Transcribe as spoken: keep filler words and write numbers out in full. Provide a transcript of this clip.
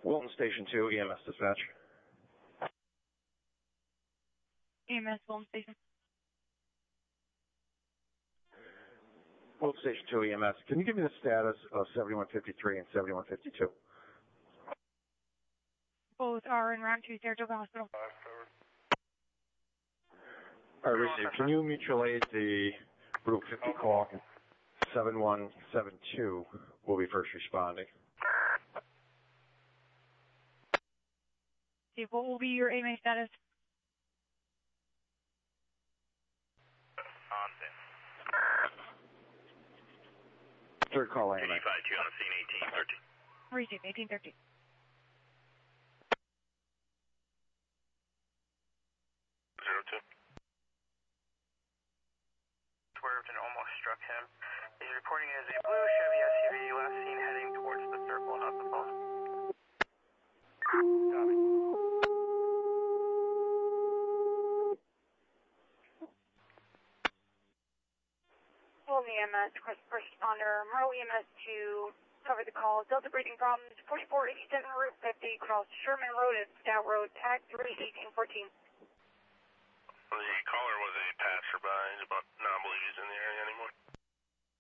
Wilton Station two, E M S dispatch. E M S Wilton Station. Wilton Station two, E M S. Can you give me the status of seventy-one fifty-three and seventy-one fifty-two? Both are in round two, Saratoga Hospital. All right, receive. Can you mutual aid the Route fifty call? seven one seven two will be first responding. See, what will be your A M A status? On scene. Third call, A M A. eighty-five two on the scene, eighteen thirteen. Receive, eighteen thirteen. Zero two. Swerved and almost struck him. He's reporting it as a blue Chevy S U V last seen heading towards the circle, not the phone. Copy. Full E M S, request first responder, Monroe E M S to cover the call. Delta breathing problems, forty-four eighty-seven Route fifty, cross Sherman Road at Stout Road, tag three eighteen fourteen. The caller was a passerby, but not believe he's in the area anymore.